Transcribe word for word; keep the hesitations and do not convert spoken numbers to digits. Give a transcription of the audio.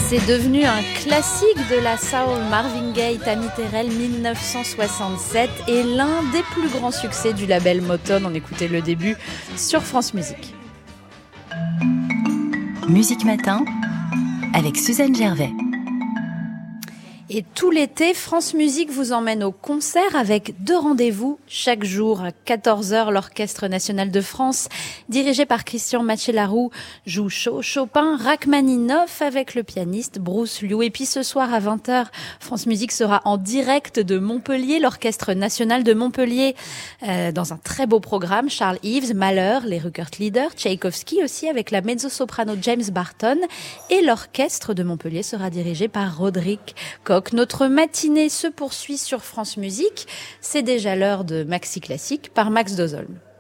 C'est devenu un classique de la soul, Marvin Gaye, Tammy Terrell, dix-neuf cent soixante-sept, et l'un des plus grands succès du label Motown. On écoutait le début sur France Musique. Musique Matin avec Suzanne Gervais. Et tout l'été, France Musique vous emmène au concert avec deux rendez-vous chaque jour. À quatorze heures, l'Orchestre National de France, dirigé par Christian Macellaro, joue Chopin, Rachmaninoff avec le pianiste Bruce Liu. Et puis ce soir à vingt heures, France Musique sera en direct de Montpellier, l'Orchestre National de Montpellier, euh, dans un très beau programme. Charles Ives, Mahler, les Rückert-Lieder, Tchaïkovski aussi avec la mezzo-soprano James Barton. Et l'Orchestre de Montpellier sera dirigé par Roderick Koch. Notre matinée se poursuit sur France Musique. C'est déjà l'heure de Maxi Classique par Max Dozolm.